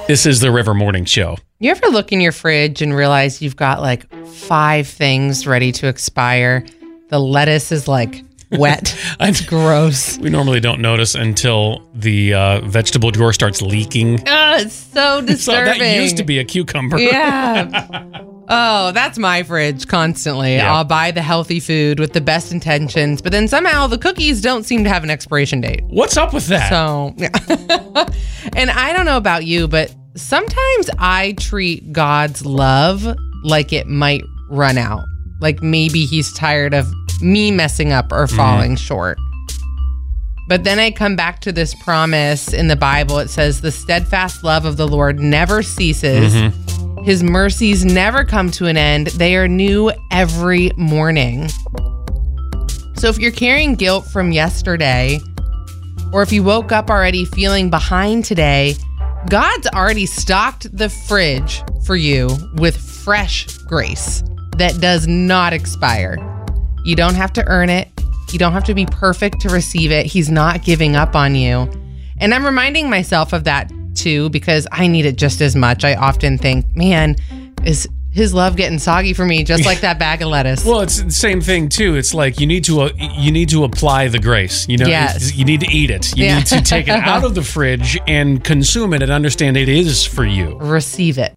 This is the River Morning Show. You ever look in your fridge and realize you've got like 5 things ready to expire? The lettuce is like wet. It's gross. We normally don't notice until the vegetable drawer starts leaking. Oh, it's so disturbing. So that used to be a cucumber. Yeah. Oh, that's my fridge constantly. Yeah. I'll buy the healthy food with the best intentions, but then somehow the cookies don't seem to have an expiration date. What's up with that? So, yeah. And I don't know about you, but sometimes I treat God's love like it might run out. Like maybe he's tired of me messing up or falling short. But then I come back to this promise in the Bible. It says, the steadfast love of the Lord never ceases. His mercies never come to an end. They are new every morning. So if you're carrying guilt from yesterday, or if you woke up already feeling behind today, God's already stocked the fridge for you with fresh grace that does not expire. You don't have to earn it. You don't have to be perfect to receive it. He's not giving up on you. And I'm reminding myself of that too, because I need it just as much. I often think, man, is his love getting soggy for me, just like that bag of lettuce. Well, it's the same thing too. It's like you need to apply the grace. You know, Yes. You need to eat it. You need to take it out of the fridge and consume it and understand it is for you. Receive it.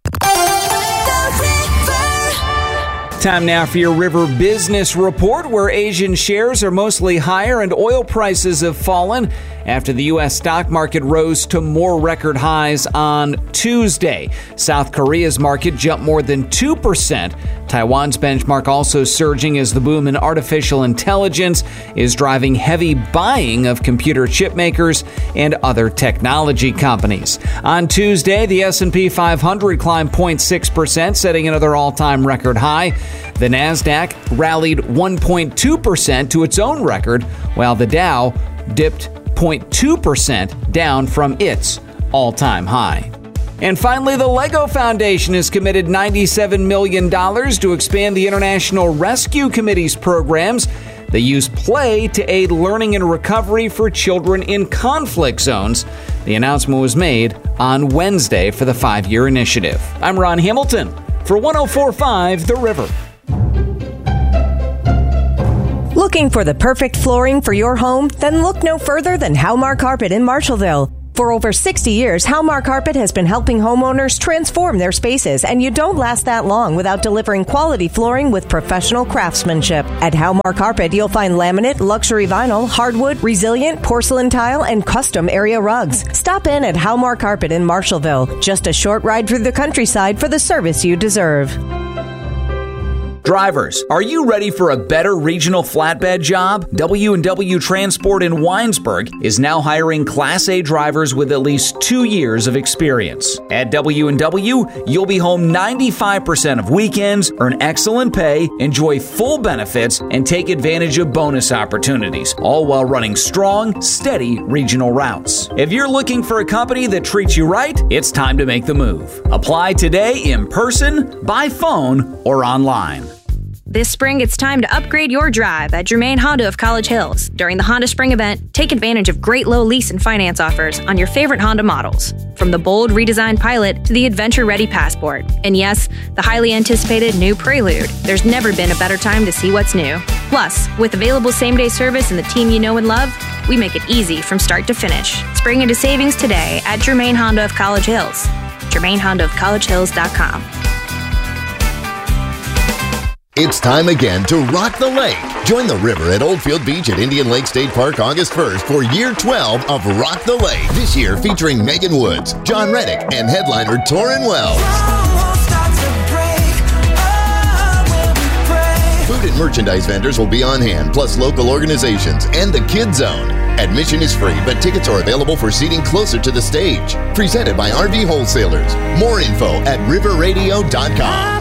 Time now for your River Business Report, where Asian shares are mostly higher and oil prices have fallen after the U.S. stock market rose to more record highs on Tuesday. South Korea's market jumped more than 2%. Taiwan's benchmark also surging as the boom in artificial intelligence is driving heavy buying of computer chip makers and other technology companies. On Tuesday, the S&P 500 climbed 0.6%, setting another all-time record high. The Nasdaq rallied 1.2% to its own record, while the Dow dipped 0.2% down from its all-time high. And finally, the LEGO Foundation has committed $97 million to expand the International Rescue Committee's programs. They use play to aid learning and recovery for children in conflict zones. The announcement was made on Wednesday for the 5-year initiative. I'm Ron Hamilton for 104.5 The River. Looking for the perfect flooring for your home? Then look no further than Halmar Carpet in Marshallville. For over 60 years, Halmar Carpet has been helping homeowners transform their spaces, and you don't last that long without delivering quality flooring with professional craftsmanship. At Halmar Carpet, you'll find laminate, luxury vinyl, hardwood, resilient, porcelain tile, and custom area rugs. Stop in at Halmar Carpet in Marshallville. Just a short ride through the countryside for the service you deserve. Drivers, are you ready for a better regional flatbed job? W&W Transport in Winesburg is now hiring Class A drivers with at least 2 years of experience. At W&W, you'll be home 95% of weekends, earn excellent pay, enjoy full benefits, and take advantage of bonus opportunities, all while running strong, steady regional routes. If you're looking for a company that treats you right, it's time to make the move. Apply today in person, by phone, or online. This spring, it's time to upgrade your drive at Germain Honda of College Hills. During the Honda Spring event, take advantage of great low lease and finance offers on your favorite Honda models. From the bold redesigned Pilot to the adventure-ready Passport. And yes, the highly anticipated new Prelude. There's never been a better time to see what's new. Plus, with available same-day service and the team you know and love, we make it easy from start to finish. Spring into savings today at Germain Honda of College Hills. GermainHondaofCollegeHills.com. It's time again to rock the lake. Join the river at Oldfield Beach at Indian Lake State Park August 1st for year 12 of Rock the Lake. This year featuring Megan Woods, John Reddick, and headliner Torrin Wells. Food and merchandise vendors will be on hand, plus local organizations and the Kid Zone. Admission is free, but tickets are available for seating closer to the stage. Presented by RV Wholesalers. More info at riverradio.com.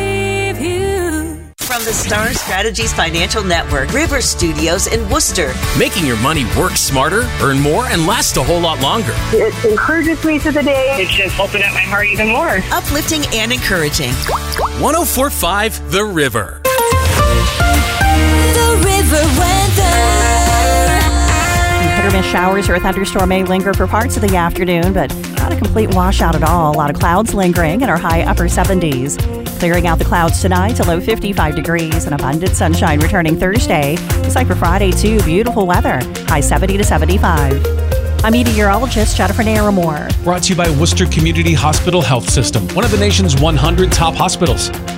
From the Star Strategies Financial Network, River Studios in Worcester. Making your money work smarter, earn more, and last a whole lot longer. It encourages me through the day. It just opened up my heart even more. Uplifting and encouraging. 104.5 The River. The River Weather. Later mist showers or a thunderstorm may linger for parts of the afternoon, but not a complete washout at all. A lot of clouds lingering in our high upper 70s. Clearing out the clouds tonight to low 55 degrees and abundant sunshine returning Thursday. Just like for Friday, too, beautiful weather. High 70 to 75. I'm meteorologist Jennifer Naramore. Brought to you by Worcester Community Hospital Health System, one of the nation's 100 top hospitals.